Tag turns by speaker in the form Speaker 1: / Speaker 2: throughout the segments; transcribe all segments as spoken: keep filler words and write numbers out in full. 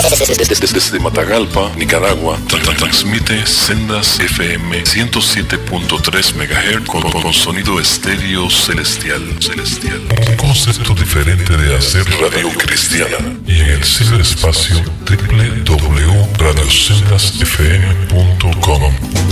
Speaker 1: Desde, desde Matagalpa, Nicaragua, tra- tra- transmite Sendas F M ciento siete punto tres megahertz con, con sonido estéreo celestial. celestial. Un concepto diferente de hacer radio cristiana. Y en el ciberespacio doble u doble u doble u punto radio sendas f m punto com.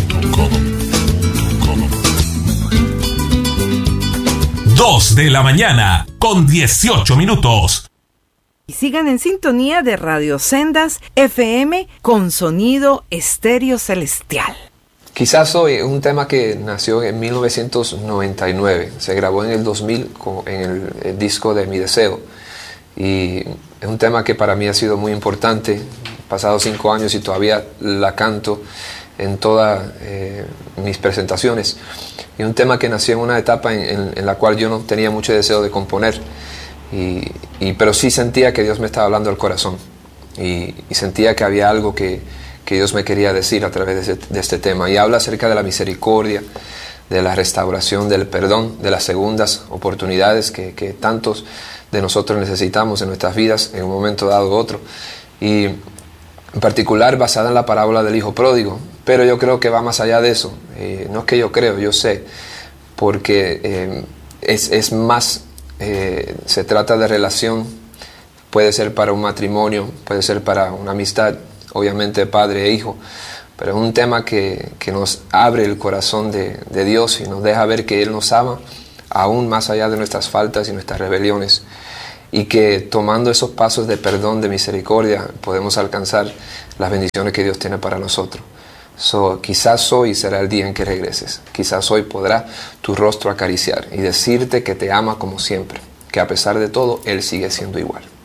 Speaker 2: dos de la mañana con dieciocho minutos.
Speaker 3: Y sigan en sintonía de Radio Sendas F M con sonido estéreo celestial.
Speaker 4: Quizás Hoy, un tema que nació en mil novecientos noventa y nueve, se grabó en el dos mil en el, el disco de Mi Deseo, y es un tema que para mí ha sido muy importante. Pasados cinco años y todavía la canto en todas eh, mis presentaciones, y un tema que nació en una etapa en, en, en la cual yo no tenía mucho deseo de componer. Y, y, pero sí sentía que Dios me estaba hablando al corazón, y, y sentía que había algo que, que Dios me quería decir a través de, ese, de este tema, y habla acerca de la misericordia, de la restauración, del perdón, de las segundas oportunidades que, que tantos de nosotros necesitamos en nuestras vidas en un momento dado u otro, y en particular basada en la parábola del hijo pródigo. Pero yo creo que va más allá de eso. Eh, no es que yo creo, yo sé, porque eh, es, es más. Eh, se trata de relación, puede ser para un matrimonio, puede ser para una amistad, obviamente padre e hijo, pero es un tema que, que nos abre el corazón de, de Dios y nos deja ver que Él nos ama aún más allá de nuestras faltas y nuestras rebeliones, y que tomando esos pasos de perdón, de misericordia, podemos alcanzar las bendiciones que Dios tiene para nosotros. So, quizás hoy será el día en que regreses. Quizás hoy podrá tu rostro acariciar y decirte que te ama como siempre, que a pesar de todo, Él sigue siendo igual.